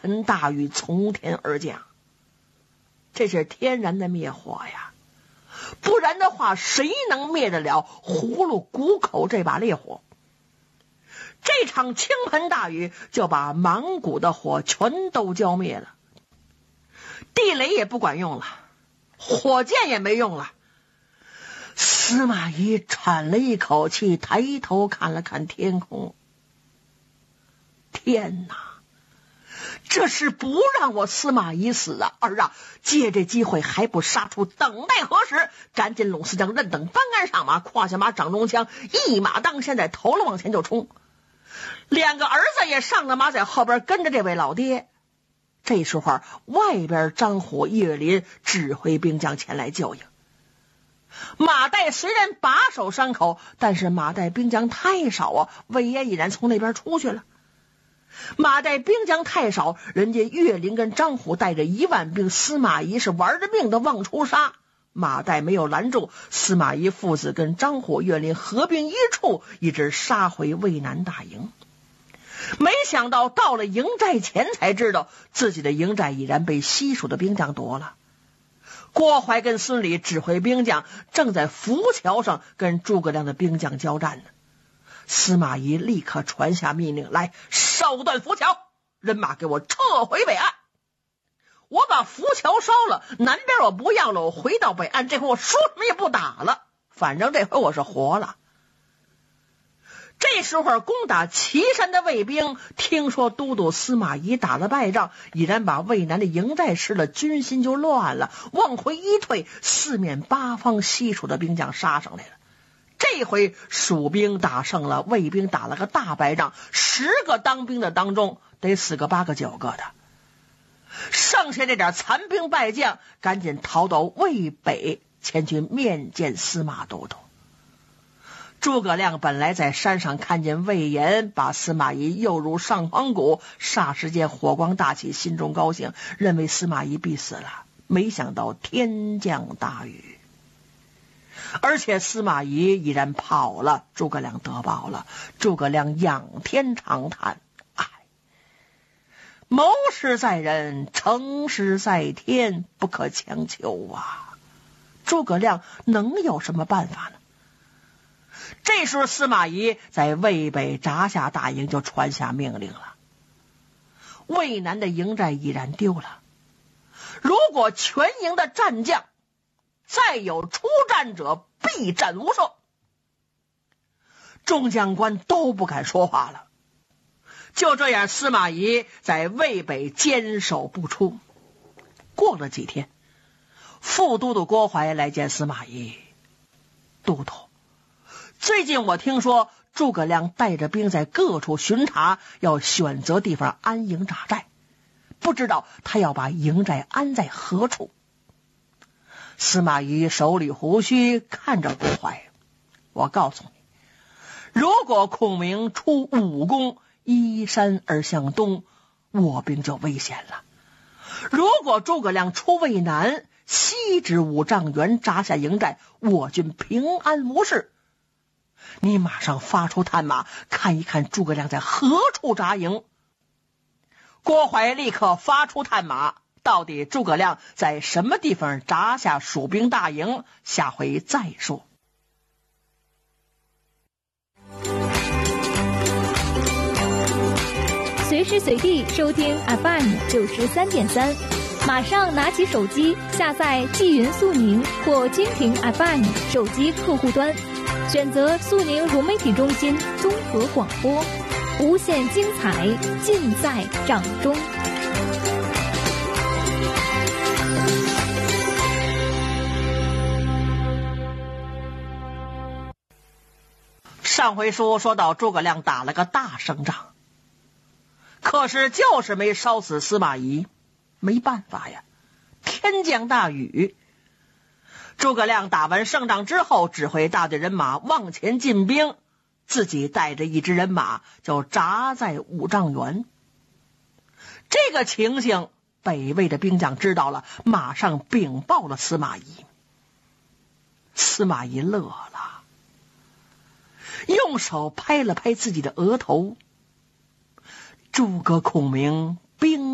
盆大雨从天而降，这是天然的灭火呀，不然的话谁能灭得了葫芦谷口这把烈火？这场倾盆大雨就把满谷的火全都浇灭了，地雷也不管用了，火箭也没用了。司马懿喘了一口气，抬头看了看天空，天哪，这是不让我司马懿死啊！儿啊，借这机会还不杀出，等待何时？赶紧拢四将认等翻杆上马，胯下马掌中枪，一马当先，在头了往前就冲。两个儿子也上了马，在后边跟着这位老爹。这时候外边张虎、岳林指挥兵将前来救应。马岱虽然把守山口，但是马岱兵将太少啊，魏延已然从那边出去了。马岱兵将太少，人家岳林跟张虎带着1万兵，司马懿是玩着命的往出杀。马岱没有拦住，司马懿父子跟张虎、岳林合并一处，一直杀回渭南大营。没想到到了营寨前才知道，自己的营寨已然被西蜀的兵将夺了。郭淮跟孙礼指挥兵将正在浮桥上跟诸葛亮的兵将交战呢。司马懿立刻传下命令来，烧断浮桥，人马给我撤回北岸。我把浮桥烧了，南边我不要了，我回到北岸，这回我说什么也不打了，反正这回我是活了。这时候攻打岐山的魏兵听说都督司马懿打了败仗，已然把渭南的营寨吃了，军心就乱了，往回一退，四面八方西蜀的兵将杀上来了。这回蜀兵打胜了，魏兵打了个大败仗，10个当兵的当中得死个8个9个的，剩下这点残兵败将赶紧逃到渭北，前去面见司马都督。诸葛亮本来在山上看见魏延把司马懿诱入上房谷，霎时间火光大起，心中高兴，认为司马懿必死了。没想到天降大雨，而且司马懿已然跑了，诸葛亮得报了。诸葛亮仰天长叹：哎，谋事在人，成事在天，不可强求啊！诸葛亮能有什么办法呢？这时候司马懿在渭北扎下大营，就传下命令了。渭南的营寨已然丢了，如果全营的战将再有出战者，必战无赦。众将官都不敢说话了。就这样，司马懿在渭北坚守不出。过了几天，副都督郭淮来见司马懿：都督，最近我听说诸葛亮带着兵在各处巡查，要选择地方安营扎寨，不知道他要把营寨安在何处。司马懿手理胡须，看着郭淮：我告诉你，如果孔明出武功依山而向东，我兵就危险了；如果诸葛亮出渭南，西至5丈原扎下营寨，我军平安无事。你马上发出探马，看一看诸葛亮在何处扎营。郭淮立刻发出探马，到底诸葛亮在什么地方扎下蜀兵大营，下回再说。 随时随地收听 FM93.3，马上拿起手机下载纪云速宁或蜻蜓 FM 手机客户端，选择速宁融媒体中心综合广播，无限精彩尽在掌中。 上回书说到诸葛亮打了个大胜仗，可是就是没烧死司马懿。没办法呀，天降大雨。诸葛亮打完胜仗之后，指挥大队人马往前进兵，自己带着一支人马就扎在5丈原。这个情形北魏的兵将知道了，马上禀报了司马懿。司马懿乐了，用手拍了拍自己的额头。诸葛孔明兵